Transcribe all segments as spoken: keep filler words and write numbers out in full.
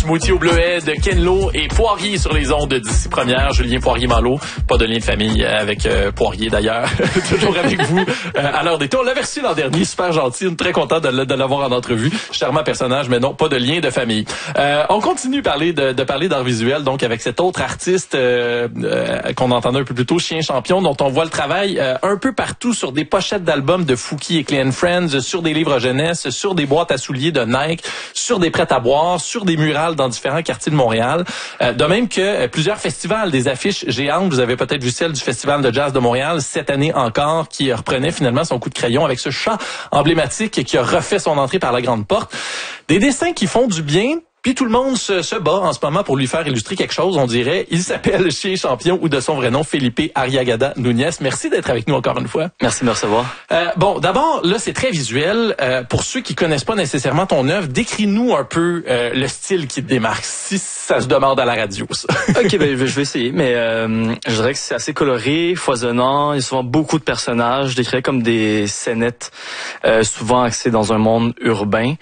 smoothie au bleuet de Ken Lo et Poirier sur les ondes d'ici première. Julien Poirier-Malo, pas de lien de famille avec euh, Poirier d'ailleurs. Toujours avec vous euh, à l'heure d'été. On l'avait reçu l'an dernier, super gentil, très content de, de l'avoir en entrevue. Charmant personnage, mais non, pas de lien de famille. Euh, on continue parler de, de parler d'art visuel, donc avec cet autre artiste euh, euh, qu'on entendait un peu plus tôt, Chien Champion, dont on voit le travail euh, un peu partout sur des pochettes d'albums de Fouki et Clean Friends, sur des livres jeunesse, sur des boîtes à souliers de Nike, sur des prêts à boire, sur des murales dans différents quartiers de Montréal. Euh, de même que euh, plusieurs festivals, des affiches géantes. Vous avez peut-être vu celle du Festival de jazz de Montréal cette année encore, qui reprenait finalement son coup de crayon avec ce chat emblématique qui a refait son entrée par la grande porte. Des dessins qui font du bien. Puis tout le monde se, se bat en ce moment pour lui faire illustrer quelque chose, on dirait. Il s'appelle Chien Champion, ou de son vrai nom, Felipe Arriagada Núñez. Merci d'être avec nous encore une fois. Merci de me recevoir. Euh, bon, d'abord, là, c'est très visuel. Euh, pour ceux qui connaissent pas nécessairement ton œuvre, décris-nous un peu euh, le style qui te démarque, si ça se demande à la radio, ça. OK, ben je vais essayer, mais euh, je dirais que c'est assez coloré, foisonnant. Il y a souvent beaucoup de personnages. Je décrirais comme des scénettes, euh, souvent axées dans un monde urbain,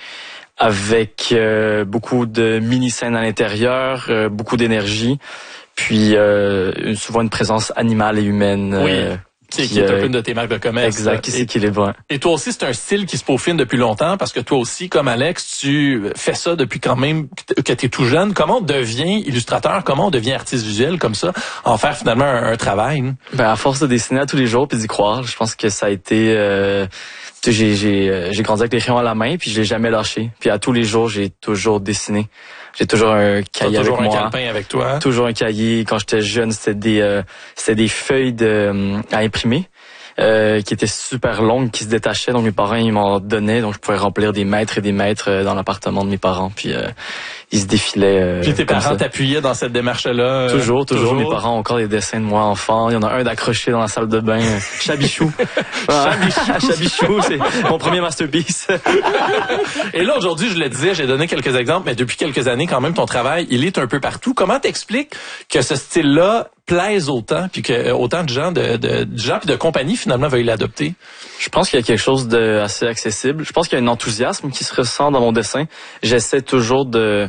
avec euh, beaucoup de mini-scènes à l'intérieur, euh, beaucoup d'énergie, puis euh, souvent une présence animale et humaine. Oui. Euh, Qui, qui est un peu une de tes marques de commerce. Exact, qui c'est qui est bon. Et toi aussi, c'est un style qui se peaufine depuis longtemps, parce que toi aussi, comme Alex, tu fais ça depuis quand même que tu es tout jeune. Comment on devient illustrateur? Comment on devient artiste visuel comme ça? En faire finalement un, un travail? Ben, à force de dessiner à tous les jours puis d'y croire, je pense que ça a été... Euh, j'ai j'ai j'ai grandi avec les crayons à la main, puis je l'ai jamais lâché. Puis à tous les jours, j'ai toujours dessiné. J'ai toujours un cahier avec moi. Toujours un calepin avec toi. Toujours un cahier. Quand j'étais jeune, c'était des euh, c'était des feuilles de euh, à imprimer. Euh, qui étaient super longues, qui se détachaient. Donc mes parents ils m'en donnaient, donc je pouvais remplir des mètres et des mètres euh, dans l'appartement de mes parents. Puis euh, ils se défilaient. Euh, Puis tes parents t'appuyaient dans cette démarche-là. Euh, toujours, toujours, toujours. Mes parents ont encore des dessins de moi enfant. Il y en a un d'accroché dans la salle de bain. Chabichou. Chabichou. Chabichou, c'est mon premier masterpiece. Et là aujourd'hui, je le disais, j'ai donné quelques exemples, mais depuis quelques années quand même, ton travail, il est un peu partout. Comment t'expliques que ce style-là plaise autant, puis que autant de gens, de, de, de gens puis de compagnies finalement veuillent l'adopter? Je pense qu'il y a quelque chose de assez accessible. Je pense qu'il y a un enthousiasme qui se ressent dans mon dessin. J'essaie toujours de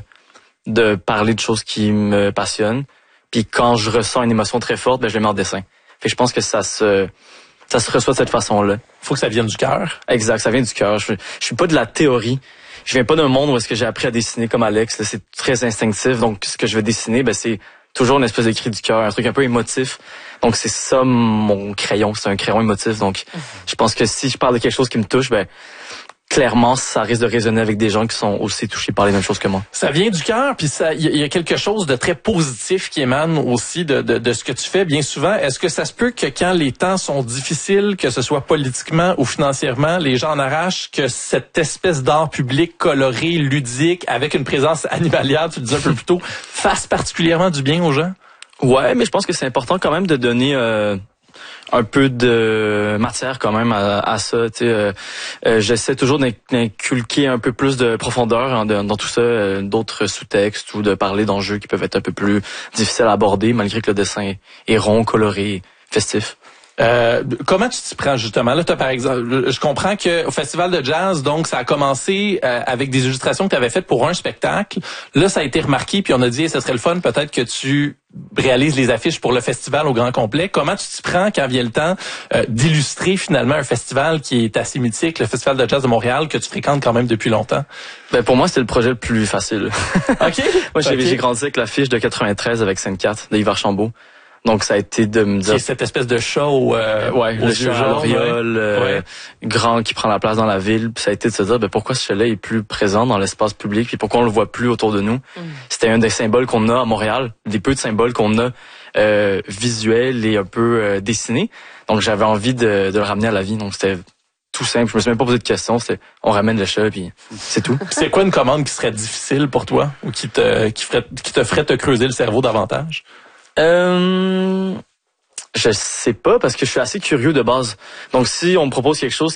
de parler de choses qui me passionnent. Puis quand je ressens une émotion très forte, ben je le mets en dessin. Fait que je pense que ça se ça se reçoit de cette façon-là. Faut que ça vienne du cœur. Exact, ça vient du cœur. Je, je suis pas de la théorie. Je viens pas d'un monde où est-ce que j'ai appris à dessiner comme Alex. Là, c'est très instinctif. Donc ce que je vais dessiner, ben c'est toujours une espèce de cri du cœur, un truc un peu émotif. Donc c'est ça mon crayon, c'est un crayon émotif. Donc je pense que si je parle de quelque chose qui me touche, ben clairement ça risque de résonner avec des gens qui sont aussi touchés par les mêmes choses que moi. Ça vient du cœur, puis ça, il y, y a quelque chose de très positif qui émane aussi de, de, de ce que tu fais bien souvent. Est-ce que ça se peut que quand les temps sont difficiles, que ce soit politiquement ou financièrement, les gens en arrachent, que cette espèce d'art public coloré, ludique, avec une présence animalière, tu le disais un peu plus tôt, fasse particulièrement du bien aux gens? Ouais, mais je pense que c'est important quand même de donner euh, un peu de matière quand même à, à ça. Tu sais, euh, euh, j'essaie toujours d'inculquer un peu plus de profondeur hein, de, dans tout ça, euh, d'autres sous-textes ou de parler d'enjeux qui peuvent être un peu plus difficiles à aborder, malgré que le dessin est rond, coloré, festif. Euh, comment tu t'y prends justement? Là, t'as par exemple, je comprends que au Festival de jazz, donc ça a commencé euh, avec des illustrations que tu avais faites pour un spectacle. Là, ça a été remarqué, puis on a dit, hey, ça serait le fun, peut-être que tu réalises les affiches pour le festival au grand complet. Comment tu t'y prends quand vient le temps euh, d'illustrer finalement un festival qui est assez mythique, le Festival de jazz de Montréal, que tu fréquentes quand même depuis longtemps? Ben pour moi, c'était le projet le plus facile. OK. Moi, j'ai, okay. j'ai grandi avec l'affiche de quatre-vingt-treize avec scène quatre de Yves Archambault. Donc ça a été de me dire... C'est cette espèce de show euh, ouais, le show à l'auréole, euh, ouais. grand qui prend la place dans la ville. Puis ça a été de se dire ben, pourquoi ce show-là est plus présent dans l'espace public, puis pourquoi on le voit plus autour de nous. Mm. C'était un des symboles qu'on a à Montréal, des peu de symboles qu'on a euh, visuels et un peu euh, dessinés. Donc j'avais envie de, de le ramener à la vie. Donc c'était tout simple. Je me suis même pas posé de questions. C'était on ramène le chat puis c'est tout. C'est quoi une commande qui serait difficile pour toi ou qui te qui ferait qui te ferait te creuser le cerveau davantage? Euh, je sais pas parce que je suis assez curieux de base. Donc si on me propose quelque chose